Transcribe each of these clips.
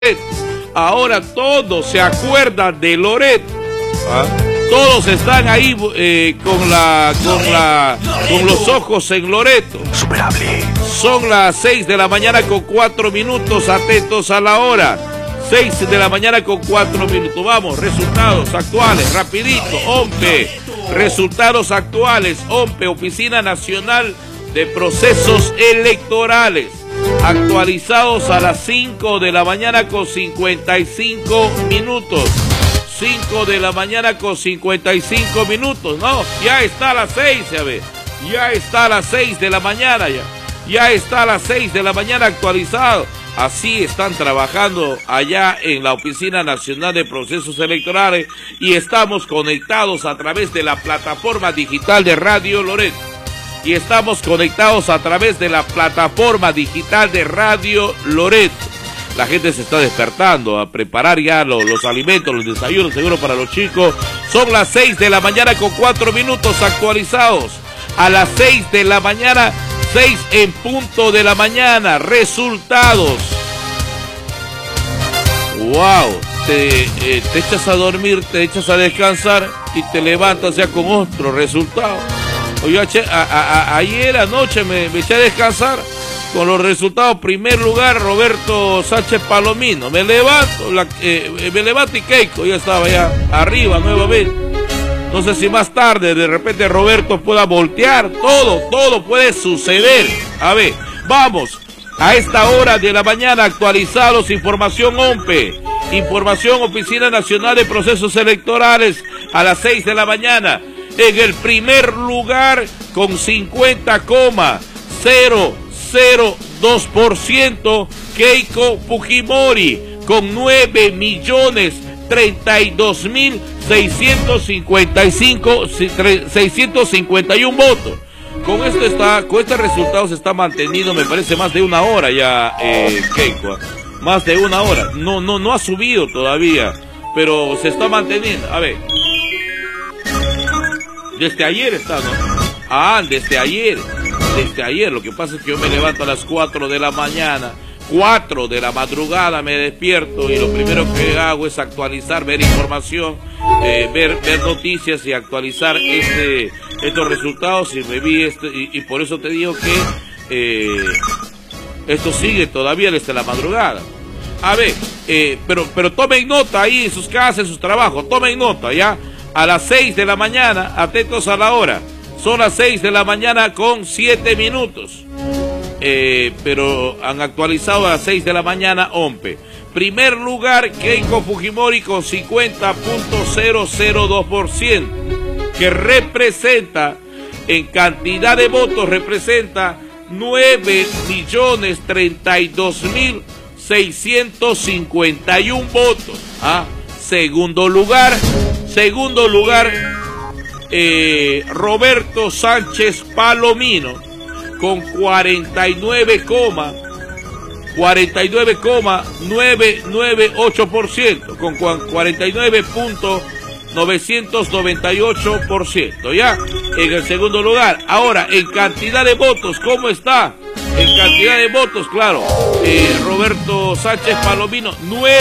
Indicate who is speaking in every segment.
Speaker 1: Ahora todos se acuerdan de Loreto. Todos están ahí con los ojos en Loreto.
Speaker 2: Superable.
Speaker 1: Son las 6 de la mañana con 4 minutos. Atentos a la hora. 6 de la mañana con 4 minutos. Vamos, resultados actuales, rapidito. OMPE, resultados actuales. OMPE, Oficina Nacional de Procesos Electorales. Actualizados a las 5 de la mañana con 55 minutos. 5 de la mañana con 55 minutos, no, ya está a las 6, ya ve, ya está a las 6 de la mañana, ya está a las 6 de la mañana actualizado. Así están trabajando allá en la Oficina Nacional de Procesos Electorales y estamos conectados a través de la plataforma digital de Radio Loreto. Y estamos conectados a través de la plataforma digital de Radio Loreto. La gente se está despertando a preparar ya los alimentos, los desayunos, seguro para los chicos. Son las 6 de la mañana con 4 minutos actualizados. A las 6 de la mañana, 6 en punto de la mañana. Resultados. Wow, te echas a dormir, te echas a descansar y te levantas ya con otro resultado. Oye, ayer anoche me eché a descansar con los resultados. Primer lugar, Roberto Sánchez Palomino. Me levanto y Keiko ya estaba ya arriba nuevamente. No sé si más tarde de repente Roberto pueda voltear. Todo puede suceder. A ver, vamos. A esta hora de la mañana actualizados, información OMPE. Información Oficina Nacional de Procesos Electorales a las 6 de la mañana. En el primer lugar con 50,002%, Keiko Fujimori, con 9.032.651 votos. Con este resultado se está manteniendo, me parece, más de una hora ya, Keiko. Más de una hora. No ha subido todavía, pero se está manteniendo. A ver. Desde ayer está, ¿no? Desde ayer. Lo que pasa es que yo me levanto a las 4 de la mañana. 4 de la madrugada me despierto y lo primero que hago es actualizar, ver información, ver noticias y actualizar estos resultados. Y me vi y por eso te digo que esto sigue todavía desde la madrugada. A ver, pero tomen nota ahí en sus casas, en sus trabajos, tomen nota, ¿ya? A las 6 de la mañana, atentos a la hora. Son las 6 de la mañana con 7 minutos. Pero han actualizado a las 6 de la mañana OMPE. Primer lugar, Keiko Fujimori con 50,002%. Que representa, en cantidad de votos, representa 9.032.651 votos. Segundo lugar, Roberto Sánchez Palomino con 49,998%, con 49.998%, ¿ya? En el segundo lugar. Ahora, en cantidad de votos, ¿cómo está? En cantidad de votos, claro, Roberto Sánchez Palomino,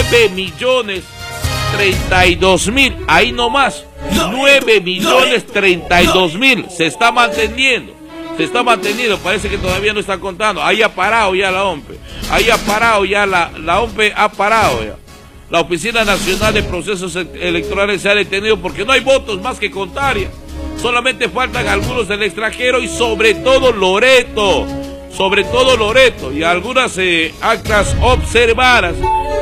Speaker 1: 9.032.000, ahí nomás, 9.032.000, se está manteniendo, parece que todavía no está contando, ahí ha parado ya la OMPE, la OMPE ha parado ya. La Oficina Nacional de Procesos Electorales se ha detenido porque no hay votos más que contar ya. Solamente faltan algunos del extranjero y sobre todo Loreto, y algunas actas observadas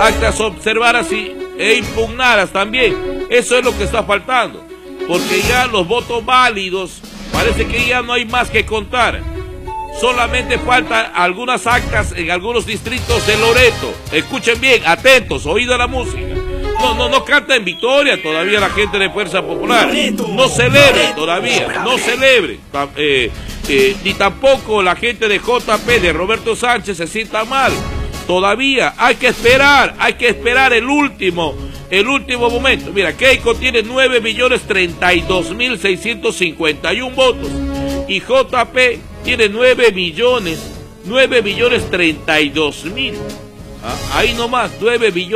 Speaker 1: e impugnadas también. Eso es lo que está faltando, porque ya los votos válidos parece que ya no hay más que contar. Solamente faltan algunas actas en algunos distritos de Loreto. Escuchen bien, atentos, oído a la música. No canta en victoria todavía la gente de Fuerza Popular. No celebre todavía, no celebre. Ni tampoco la gente de JP, de Roberto Sánchez, se sienta mal. Todavía hay que esperar el último momento. Mira, Keiko tiene 9.032.651 votos y JP tiene 9.032.000. Ahí nomás, 9 billones.